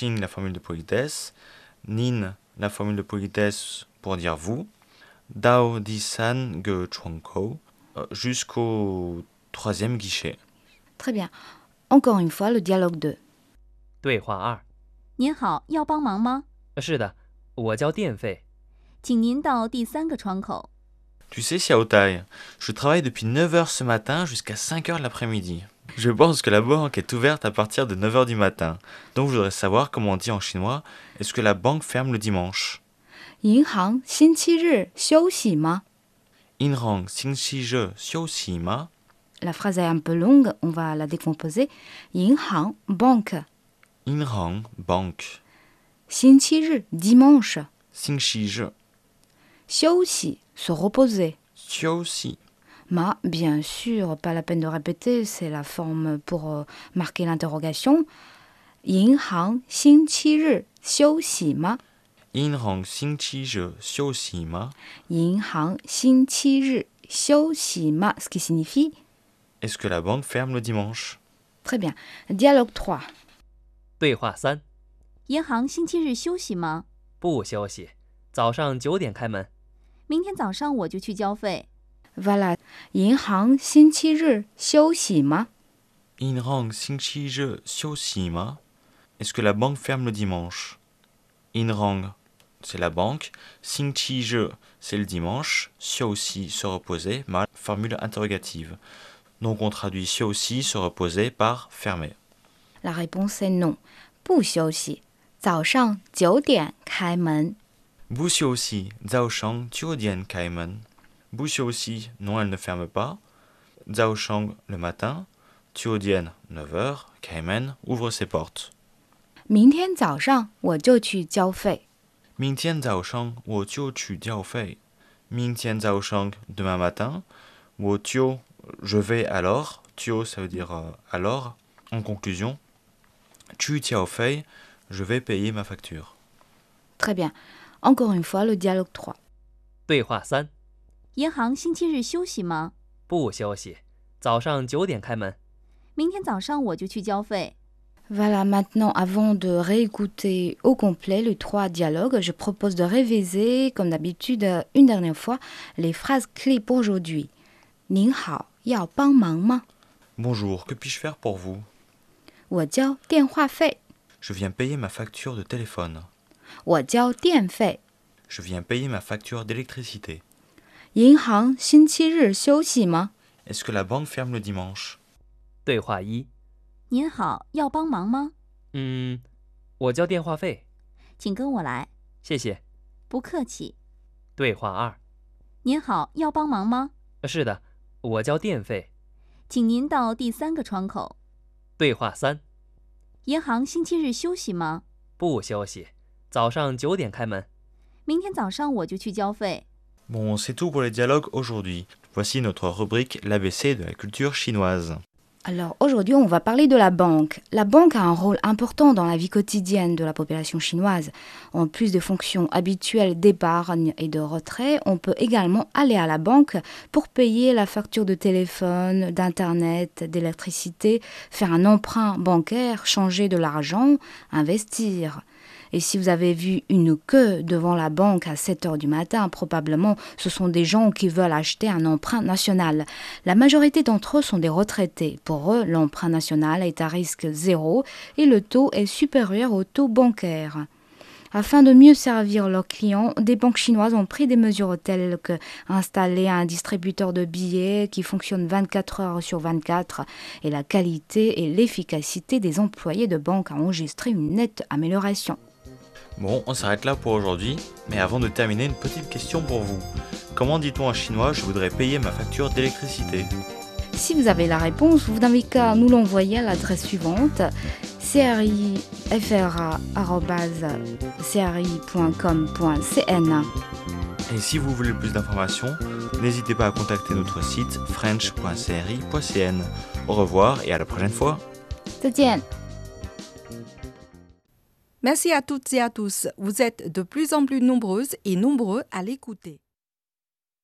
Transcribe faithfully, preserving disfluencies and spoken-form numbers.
팅, la formule de politesse. 닌, la formule de politesse pour dire vous. Dao di san ge chuankou, jusqu'au troisième guichet. Très bien. Encore une fois, le dialogue deux. 对话二： 您好，要帮忙吗？ 是的，我交电费。 请您到第三个窗口。 Tu sais, Xiao Tai, je travaille depuis neuf heures ce matin jusqu'à cinq heures de l'après-midi. Je pense que la banque est ouverte à partir de neuf heures du matin. Donc je voudrais savoir comment on dit en chinois, est-ce que la banque ferme le dimanche? 银行星期日休息吗？ Inrang xingxi zhe xiu xi ma? La phrase est un peu longue, on va la décomposer. 银行 banque. Inrang banque. 星期日 dimanche. Xingxi zhe 休息 se reposer. xiu xi. Ma, bien sûr, pas la peine de répéter, c'est la forme pour euh, marquer l'interrogation. 银行星期日休息吗？ Inrang xingxi zhe xiu xi ma? 银行星期日休息吗 ce qui signifie Est-ce que la banque ferme le dimanche? Très bien. Dialogue trois. 对话三： 银行星期日休息吗？ 不休息，早上九点开门。 明天早上我就去交费。 Voilà. 银行星期日休息吗？ Inrang xingxi zhe xiu xi ma? Est-ce que la banque ferme le dimanche? Inrang, c'est la banque. Xingqi zhe, c'est le dimanche. Xiu xi, se reposer, ma, formule interrogative. Donc on traduit xiu xi, se reposer, par fermer. La réponse est non. 不休息，早上九点开门。 Bu xiu xi, zao shang, jiu dian kai men. Bu xiu xi, non, elle ne ferme pas. Zao shang, le matin. Jiu dian, neuf heures. Kai men, ouvre ses portes. 明天早上我就去交费。 明天早上我就去交费。明天早上 demain matin. 我就 je vais alors. Tio, ça veut dire euh, alors. En conclusion, tu tiao fei, je vais payer ma facture. Très bien. Encore une fois, le dialogue trois. 对话三： 银行星期日休息吗？ 不休息，早上九点开门。 明天早上我就去交费。 Voilà, maintenant, avant de réécouter au complet les trois dialogues, je propose de réviser, comme d'habitude, une dernière fois, les phrases clés pour aujourd'hui. 您好，要帮忙吗？ Bonjour, que puis-je faire pour vous? 我交电话费。 Je viens payer ma facture de téléphone. 我交电费。 Je viens payer ma facture d'électricité. 银行星期日休息吗？ Est-ce que la banque ferme le dimanche? 对话一： 您好，要帮忙吗？ 嗯，我交电话费。 请跟我来。 谢谢。 不客气。 对话二： 您好，要帮忙吗？ 是的，我交电费。 请您到第三个窗口。 对话三： 银行星期日休息吗？ 不休息，早上九点开门。 明天早上我就去交费。 Bon, c'est tout pour les dialogues aujourd'hui. Voici notre rubrique l'A B C de la culture chinoise. Alors aujourd'hui, on va parler de la banque. La banque a un rôle important dans la vie quotidienne de la population chinoise. En plus des fonctions habituelles d'épargne et de retrait, on peut également aller à la banque pour payer la facture de téléphone, d'internet, d'électricité, faire un emprunt bancaire, changer de l'argent, investir. Et si vous avez vu une queue devant la banque à sept heures du matin, probablement ce sont des gens qui veulent acheter un emprunt national. La majorité d'entre eux sont des retraités. Pour eux, l'emprunt national est à risque zéro et le taux est supérieur au taux bancaire. Afin de mieux servir leurs clients, des banques chinoises ont pris des mesures telles que installer un distributeur de billets qui fonctionne vingt-quatre heures sur vingt-quatre et la qualité et l'efficacité des employés de banque a enregistré une nette amélioration. Bon, on s'arrête là pour aujourd'hui, mais avant de terminer, une petite question pour vous. Comment dit-on en chinois « je voudrais payer ma facture d'électricité » Si vous avez la réponse, vous n'avez qu'à nous l'envoyer à l'adresse suivante c r i f r a arobase c r i point com point c n. Et si vous voulez plus d'informations, n'hésitez pas à contacter notre site french point c r i point c n. Au revoir et à la prochaine fois. 再见。 Merci à toutes et à tous. Vous êtes de plus en plus nombreuses et nombreux à l'écouter.